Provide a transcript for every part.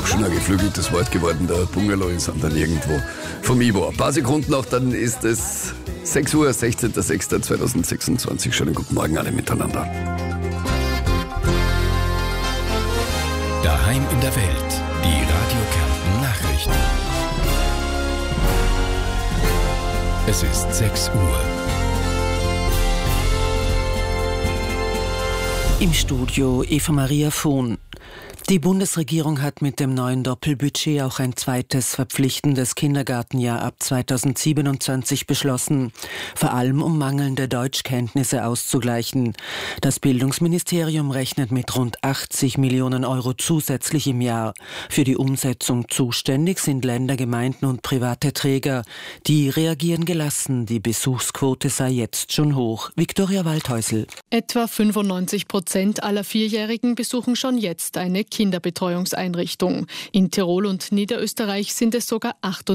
auch schon ein geflügeltes Wort geworden. Der Bungalow ist dann irgendwo vom Ivo. Ein paar Sekunden noch, dann ist es 6 Uhr, 16.06.2026. Schönen guten Morgen alle miteinander. Daheim in der Welt, die Radio Kärnten Nachrichten. Es ist 6 Uhr. Im Studio Eva Maria Vohn. Die Bundesregierung hat mit dem neuen Doppelbudget auch ein zweites verpflichtendes Kindergartenjahr ab 2027 beschlossen, vor allem um mangelnde Deutschkenntnisse auszugleichen. Das Bildungsministerium rechnet mit rund 80 Millionen Euro zusätzlich im Jahr. Für die Umsetzung zuständig sind Länder, Gemeinden und private Träger. Die reagieren gelassen, die Besuchsquote sei jetzt schon hoch. Viktoria Waldhäusl. Etwa 95% aller Vierjährigen besuchen schon jetzt eine Kinderbetreuungseinrichtung. In Tirol und Niederösterreich sind es sogar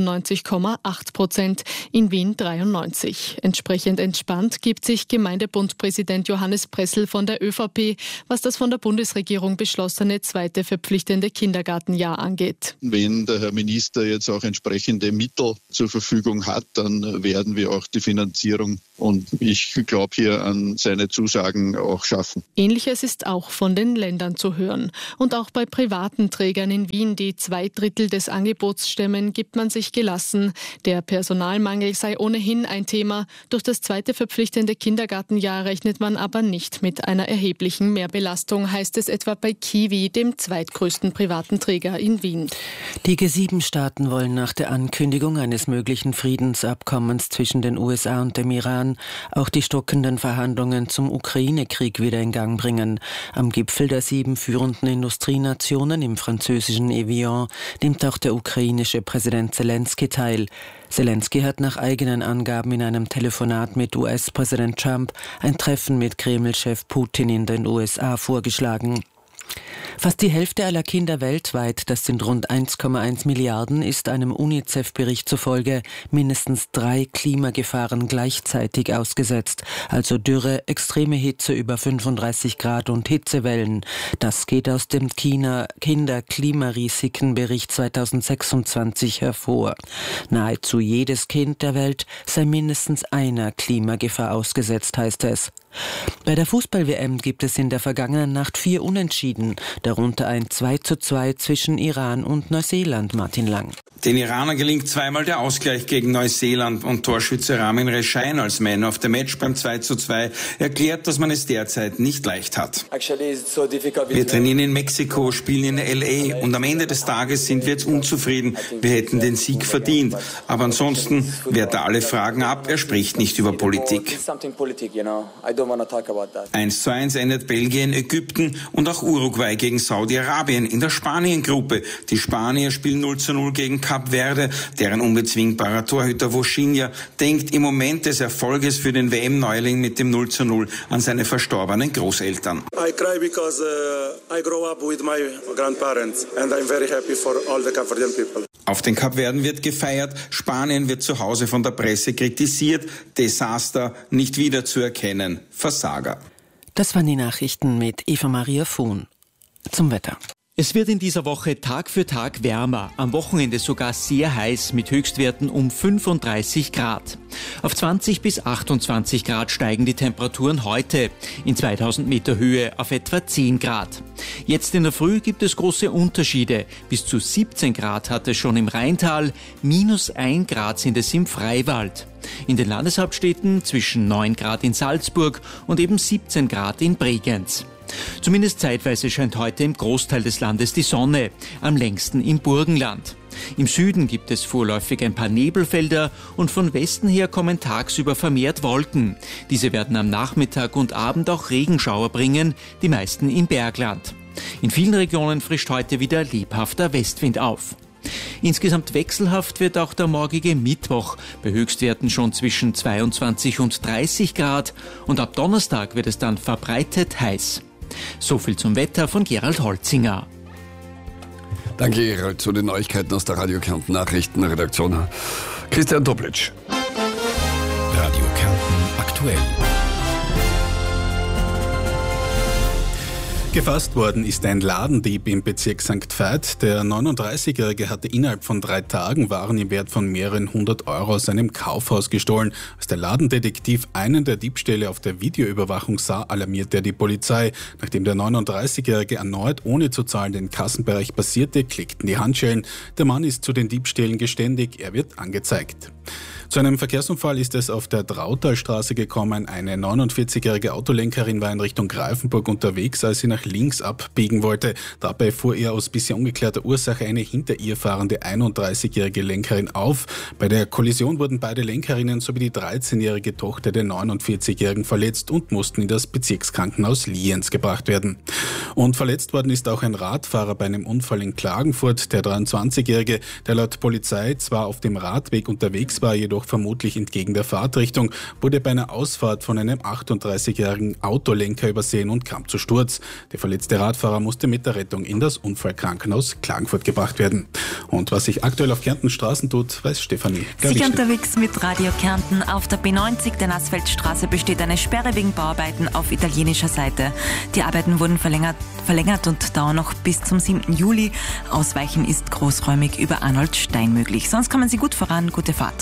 98,8%, in Wien 93%. Entsprechend entspannt gibt sich Gemeindebundpräsident Johannes Pressl von der ÖVP, was das von der Bundesregierung beschlossene zweite verpflichtende Kindergartenjahr angeht. Wenn der Herr Minister jetzt auch entsprechende Mittel zur Verfügung hat, dann werden wir auch die Finanzierung und ich glaube hier an seine Zusagen auch schaffen. Ähnliches ist auch von den Ländern zu hören. Und auch bei privaten Trägern in Wien, die 2/3 des Angebots stemmen, gibt man sich gelassen. Der Personalmangel sei ohnehin ein Thema. Durch das zweite verpflichtende Kindergartenjahr rechnet man aber nicht mit einer erheblichen Mehrbelastung, heißt es etwa bei Kiwi, dem zweitgrößten privaten Träger in Wien. Die G7-Staaten wollen nach der Ankündigung eines möglichen Friedensabkommens zwischen den USA und dem Iran auch die stockenden Verhandlungen zum Ukraine-Krieg wieder in Gang bringen. Am Gipfel der 7 führenden Industrienationen im französischen Evian nimmt auch der ukrainische Präsident Zelensky teil. Zelensky hat nach eigenen Angaben in einem Telefonat mit US-Präsident Trump ein Treffen mit Kreml-Chef Putin in den USA vorgeschlagen. Fast die Hälfte aller Kinder weltweit, das sind rund 1,1 Milliarden, ist einem UNICEF-Bericht zufolge mindestens 3 Klimagefahren gleichzeitig ausgesetzt, also Dürre, extreme Hitze über 35 Grad und Hitzewellen. Das geht aus dem Kinder-Klimarisikenbericht 2026 hervor. Nahezu jedes Kind der Welt sei mindestens einer Klimagefahr ausgesetzt, heißt es. Bei der Fußball-WM gibt es in der vergangenen Nacht 4 Unentschieden, darunter ein 2:2 zwischen Iran und Neuseeland. Martin Lang. Den Iranern gelingt zweimal der Ausgleich gegen Neuseeland und Torschütze Ramin Reshain als Man of the Match beim 2:2 erklärt, dass man es derzeit nicht leicht hat. Wir trainieren in Mexiko, spielen in LA und am Ende des Tages sind wir jetzt unzufrieden. Wir hätten den Sieg verdient. Aber ansonsten wehrt er alle Fragen ab, er spricht nicht über Politik. 1:1 endet Belgien, Ägypten und auch Uruguay gegen Saudi-Arabien in der Spanien-Gruppe. Die Spanier spielen 0:0 gegen Kap Verde, deren unbezwingbarer Torhüter Voschinha denkt im Moment des Erfolges für den WM-Neuling mit dem 0:0 an seine verstorbenen Großeltern. I cry because I grow up with my grandparents and I'm very happy for all the Kapverdian people. Auf den Kapverden wird gefeiert, Spanien wird zu Hause von der Presse kritisiert, Desaster nicht wiederzuerkennen, Versager. Das waren die Nachrichten mit Eva Maria Vohn. Zum Wetter. Es wird in dieser Woche Tag für Tag wärmer, am Wochenende sogar sehr heiß mit Höchstwerten um 35 Grad. Auf 20 bis 28 Grad steigen die Temperaturen heute, in 2000 Meter Höhe auf etwa 10 Grad. Jetzt in der Früh gibt es große Unterschiede. Bis zu 17 Grad hat es schon im Rheintal, -1 Grad sind es im Freiwald. In den Landeshauptstädten zwischen 9 Grad in Salzburg und eben 17 Grad in Bregenz. Zumindest zeitweise scheint heute im Großteil des Landes die Sonne, am längsten im Burgenland. Im Süden gibt es vorläufig ein paar Nebelfelder und von Westen her kommen tagsüber vermehrt Wolken. Diese werden am Nachmittag und Abend auch Regenschauer bringen, die meisten im Bergland. In vielen Regionen frischt heute wieder lebhafter Westwind auf. Insgesamt wechselhaft wird auch der morgige Mittwoch, bei Höchstwerten schon zwischen 22 und 30 Grad und ab Donnerstag wird es dann verbreitet heiß. So viel zum Wetter von Gerald Holzinger. Danke, Gerald, zu den Neuigkeiten aus der Radio Kärnten Nachrichtenredaktion. Christian Toplitsch. Radio Kärnten aktuell. Gefasst worden ist ein Ladendieb im Bezirk St. Veit. Der 39-Jährige hatte innerhalb von 3 Tagen Waren im Wert von mehreren 100 Euro aus einem Kaufhaus gestohlen. Als der Ladendetektiv einen der Diebstähle auf der Videoüberwachung sah, alarmierte er die Polizei. Nachdem der 39-Jährige erneut ohne zu zahlen den Kassenbereich passierte, klickten die Handschellen. Der Mann ist zu den Diebstählen geständig, er wird angezeigt. Zu einem Verkehrsunfall ist es auf der Drautalstraße gekommen. Eine 49-jährige Autolenkerin war in Richtung Greifenburg unterwegs, als sie nach links abbiegen wollte. Dabei fuhr ihr aus bisher ungeklärter Ursache eine hinter ihr fahrende 31-jährige Lenkerin auf. Bei der Kollision wurden beide Lenkerinnen sowie die 13-jährige Tochter der 49-jährigen verletzt und mussten in das Bezirkskrankenhaus Lienz gebracht werden. Und verletzt worden ist auch ein Radfahrer bei einem Unfall in Klagenfurt. Der 23-jährige, der laut Polizei zwar auf dem Radweg unterwegs war, jedoch vermutlich entgegen der Fahrtrichtung, wurde bei einer Ausfahrt von einem 38-jährigen Autolenker übersehen und kam zu Sturz. Der verletzte Radfahrer musste mit der Rettung in das Unfallkrankenhaus Klagenfurt gebracht werden. Und was sich aktuell auf Kärntens Straßen tut, weiß Stefanie. Sicher unterwegs mit Radio Kärnten. Auf der B90 der Nassfeldstraße besteht eine Sperre wegen Bauarbeiten auf italienischer Seite. Die Arbeiten wurden verlängert und dauern noch bis zum 7. Juli. Ausweichen ist großräumig über Arnold Stein möglich. Sonst kommen Sie gut voran. Gute Fahrt.